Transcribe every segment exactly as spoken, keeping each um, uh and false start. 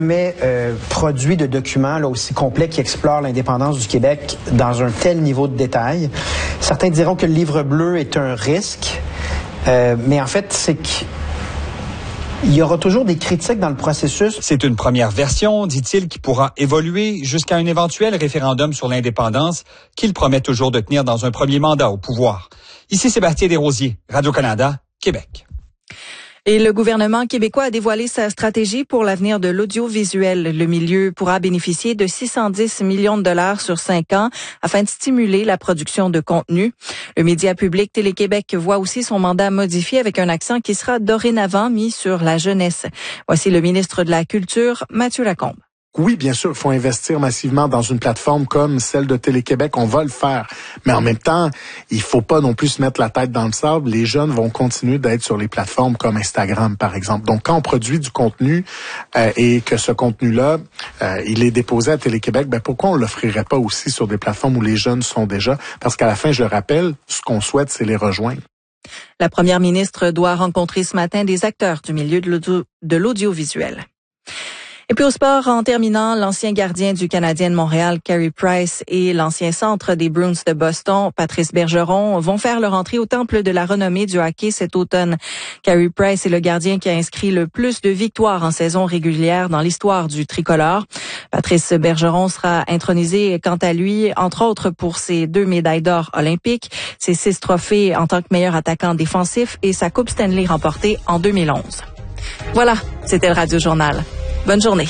Mais euh, produit de documents là, aussi complets qui explorent l'indépendance du Québec dans un tel niveau de détail. Certains diront que le livre bleu est un risque, euh, mais en fait, c'est que il y aura toujours des critiques dans le processus. C'est une première version, dit-il, qui pourra évoluer jusqu'à un éventuel référendum sur l'indépendance qu'il promet toujours de tenir dans un premier mandat au pouvoir. Ici Sébastien Desrosiers, Radio-Canada, Québec. Et le gouvernement québécois a dévoilé sa stratégie pour l'avenir de l'audiovisuel. Le milieu pourra bénéficier de six cent dix millions de dollars sur cinq ans afin de stimuler la production de contenu. Le média public Télé-Québec voit aussi son mandat modifié avec un accent qui sera dorénavant mis sur la jeunesse. Voici le ministre de la Culture, Mathieu Lacombe. Oui, bien sûr, il faut investir massivement dans une plateforme comme celle de Télé-Québec. On va le faire. Mais en même temps, il faut pas non plus se mettre la tête dans le sable. Les jeunes vont continuer d'être sur les plateformes comme Instagram, par exemple. Donc, quand on produit du contenu euh, et que ce contenu-là, euh, il est déposé à Télé-Québec, ben pourquoi on l'offrirait pas aussi sur des plateformes où les jeunes sont déjà? Parce qu'à la fin, je le rappelle, ce qu'on souhaite, c'est les rejoindre. La première ministre doit rencontrer ce matin des acteurs du milieu de l'audio, de l'audiovisuel. Et puis au sport, en terminant, l'ancien gardien du Canadien de Montréal, Carey Price, et l'ancien centre des Bruins de Boston, Patrice Bergeron, vont faire leur entrée au temple de la renommée du hockey cet automne. Carey Price est le gardien qui a inscrit le plus de victoires en saison régulière dans l'histoire du tricolore. Patrice Bergeron sera intronisé quant à lui, entre autres pour ses deux médailles d'or olympiques, ses six trophées en tant que meilleur attaquant défensif et sa Coupe Stanley remportée en deux mille onze. Voilà, c'était le Radio Journal. Bonne journée.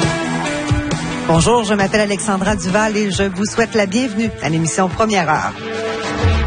Bonjour, je m'appelle Alexandra Duval et je vous souhaite la bienvenue à l'émission Première Heure.